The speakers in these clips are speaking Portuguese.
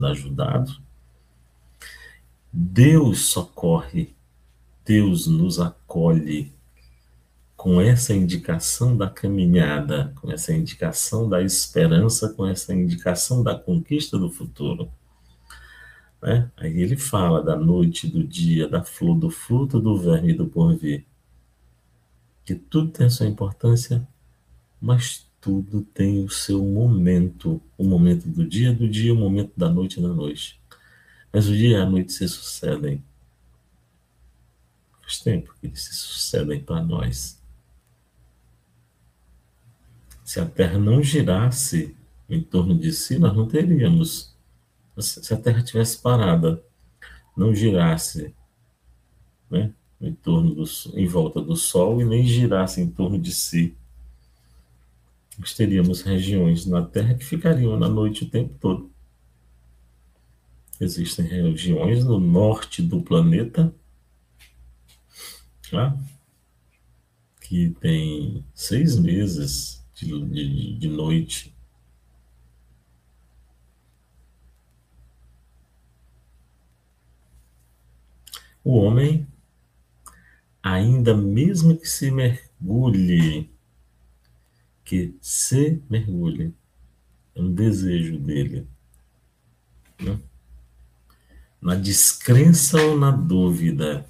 ajudado. Deus socorre, Deus nos acolhe com essa indicação da caminhada, com essa indicação da esperança, com essa indicação da conquista do futuro. Né? Aí ele fala da noite, do dia, da flor, do fruto, do verme e do porvir. Que tudo tem a sua importância, mas tudo tem o seu momento. O momento do dia, o momento da noite. Mas o dia e a noite se sucedem. Faz tempo que eles se sucedem para nós. Se a Terra não girasse em torno de si, nós não teríamos. Se a Terra tivesse parada, não girasse, né, em volta do Sol e nem girasse em torno de si, nós teríamos regiões na Terra que ficariam na noite o tempo todo. Existem regiões no norte do planeta, tá, que tem 6 meses de noite. O homem, ainda mesmo que se mergulhe, é um desejo dele, né? Na descrença ou na dúvida,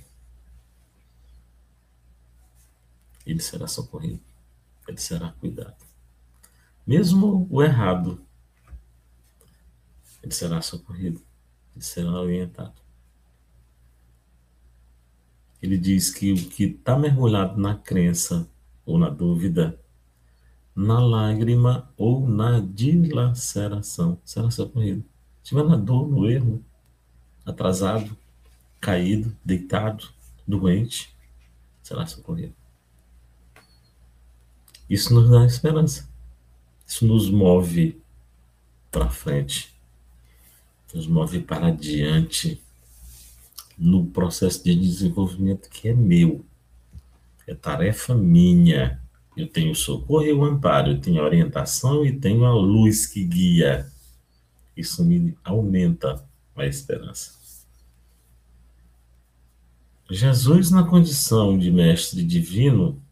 ele será socorrido, ele será cuidado. Mesmo o errado, ele será socorrido, ele será orientado. Ele diz que o que está mergulhado na crença ou na dúvida, na lágrima ou na dilaceração, será socorrido. Se estiver na dor, no erro, atrasado, caído, deitado, doente, será socorrido. Isso nos dá esperança. Isso nos move para frente, nos move para adiante no processo de desenvolvimento que é meu, é tarefa minha. Eu tenho o socorro e o amparo, eu tenho a orientação e tenho a luz que guia. Isso me aumenta a esperança. Jesus, na condição de mestre divino,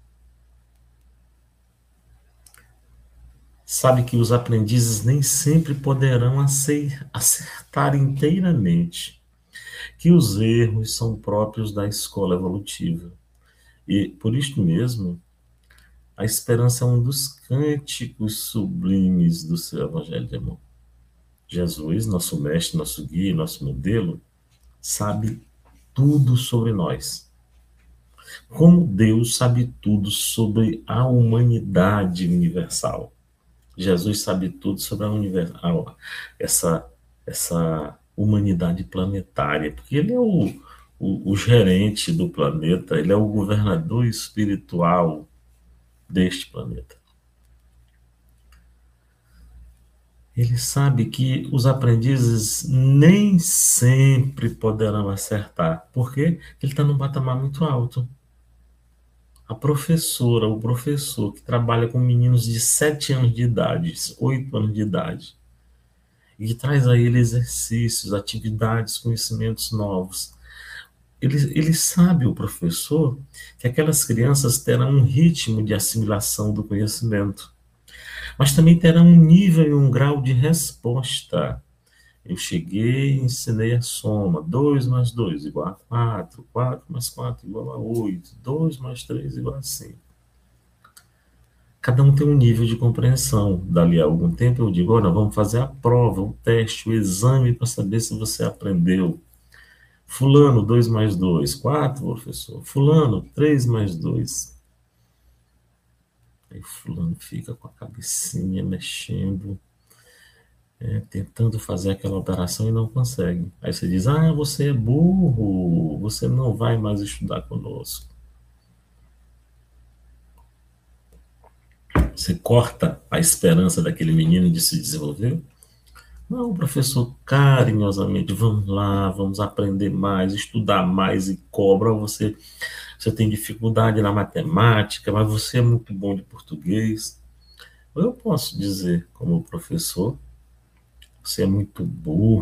sabe que os aprendizes nem sempre poderão acertar inteiramente, que os erros são próprios da escola evolutiva. E, por isto mesmo, a esperança é um dos cânticos sublimes do seu evangelho de amor. Jesus, nosso mestre, nosso guia, nosso modelo, sabe tudo sobre nós. Como Deus sabe tudo sobre a humanidade universal. Jesus sabe tudo sobre essa humanidade planetária, porque ele é o gerente do planeta, ele é o governador espiritual deste planeta. Ele sabe que os aprendizes nem sempre poderão acertar, porque ele está num patamar muito alto. A professora, o professor que trabalha com meninos de 7 anos de idade, 8 anos de idade, e que traz a ele exercícios, atividades, conhecimentos novos. Ele sabe, o professor, que aquelas crianças terão um ritmo de assimilação do conhecimento, mas também terão um nível e um grau de resposta. Eu cheguei e ensinei a soma. 2 mais 2 igual a 4. 4 mais 4 igual a 8. 2 mais 3 igual a 5. Cada um tem um nível de compreensão. Dali a algum tempo eu digo, olha, vamos fazer a prova, o teste, o exame para saber se você aprendeu. Fulano, 2 mais 2, 4, professor. Fulano, 3 mais 2. Aí fulano fica com a cabecinha mexendo, tentando fazer aquela operação e não consegue. Aí você diz, você é burro, você não vai mais estudar conosco. Você corta a esperança daquele menino de se desenvolver? Não, o professor carinhosamente, vamos lá, vamos aprender mais, estudar mais e cobra você. Você tem dificuldade na matemática, mas você é muito bom de português. Eu posso dizer, como professor, você é muito burro.